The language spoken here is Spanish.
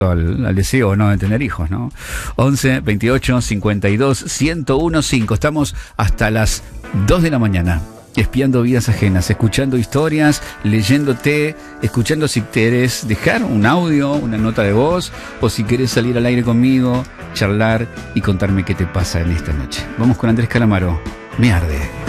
al deseo, ¿no?, de tener hijos, ¿no? 11 28 52 1015. Estamos hasta las 2 de la mañana espiando vidas ajenas, escuchando historias, leyéndote, escuchando si querés dejar un audio, una nota de voz, o si querés salir al aire conmigo, charlar y contarme qué te pasa en esta noche. Vamos con Andrés Calamaro. Me arde.